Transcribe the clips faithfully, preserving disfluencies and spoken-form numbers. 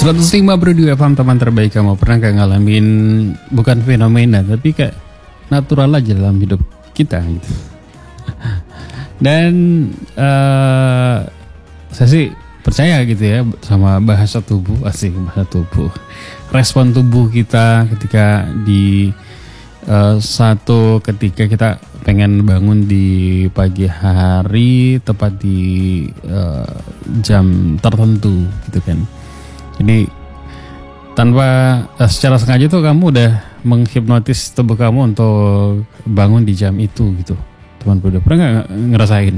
seratus lima berdua F M teman terbaik kamu. Pernah gak ngalamin bukan fenomena tapi kayak natural aja dalam hidup kita gitu. Dan uh, saya sih percaya gitu ya sama bahasa tubuh, asik bahasa tubuh. Respon tubuh kita ketika di uh, satu ketika kita pengen bangun di pagi hari tepat di uh, jam tertentu gitu kan. Jadi tanpa uh, secara sengaja tuh kamu udah menghipnotis tubuh kamu untuk bangun di jam itu gitu. Teman udah pernah nggak ngerasain?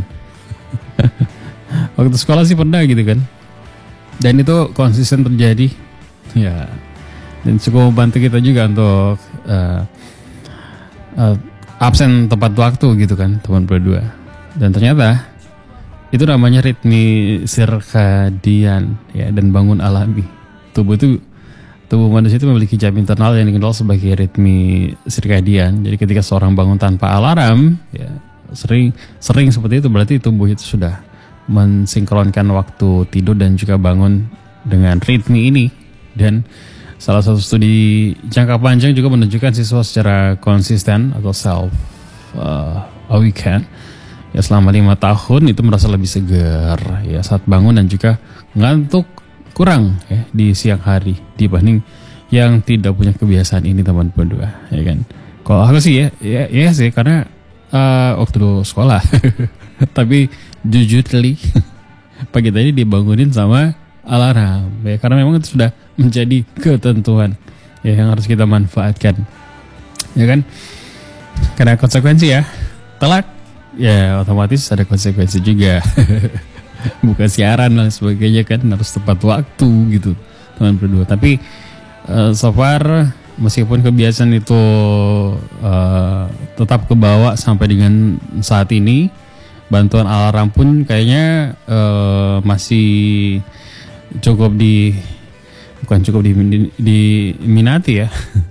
Waktu sekolah sih pernah gitu kan. Dan itu konsisten terjadi. Ya. Dan cukup membantu kita juga untuk uh, uh, absen tepat waktu gitu kan, teman berdua. Dan ternyata itu namanya ritme sirkadian ya, dan bangun alami. Tubuh itu tubuh manusia itu memiliki jam internal yang dikenal sebagai ritme sirkadian. Jadi ketika seorang bangun tanpa alarm, ya sering sering seperti itu berarti tubuh itu sudah mensinkronkan waktu tidur dan juga bangun dengan ritme ini. Dan salah satu studi jangka panjang juga menunjukkan siswa secara konsisten atau self uh, awaken ya selama lima tahun itu merasa lebih segar ya saat bangun dan juga ngantuk kurang ya di siang hari dibanding yang tidak punya kebiasaan ini, teman berdua ya kan. Kalau aku sih ya ya, ya sih karena uh, waktu dulu sekolah tapi jujur li pagi tadi dibangunin sama alarm ya, karena memang itu sudah menjadi ketentuan ya yang harus kita manfaatkan ya kan. Karena konsekuensi ya telat ya otomatis ada konsekuensi juga. Bukan siaran dan sebagainya kan, harus tepat waktu gitu teman berdua. Tapi uh, so far meskipun kebiasaan itu uh, tetap kebawa sampai dengan saat ini, bantuan alarm pun kayaknya uh, masih cukup di bukan cukup di, di, diminati ya.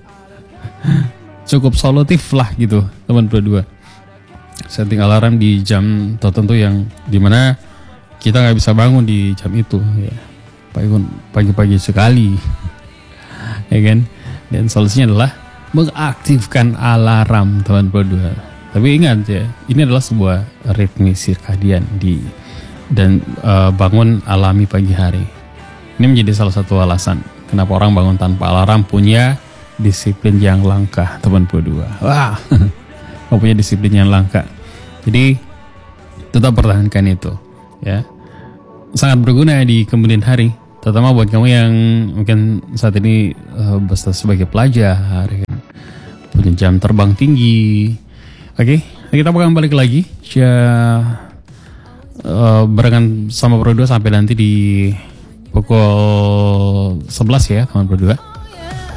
Cukup solutif lah gitu teman berdua. Setting alarm di jam tertentu yang dimana kita nggak bisa bangun di jam itu ya, pagi-pagi sekali ya kan. Dan solusinya adalah mengaktifkan alarm teman berdua. Tapi ingat ya, ini adalah sebuah ritme sirkadian di dan uh, bangun alami pagi hari. Ini menjadi salah satu alasan kenapa orang bangun tanpa alarm punya disiplin yang langka teman berdua. Wah, punya disiplin yang langka. Jadi tetap pertahankan itu ya, sangat berguna di kemudian hari, terutama buat kamu yang mungkin saat ini uh, sebagai pelajar ya, punya jam terbang tinggi. Oke, kita bakal balik lagi ya, uh, barengan sama berdua sampai nanti di pukul sebelas ya teman berdua.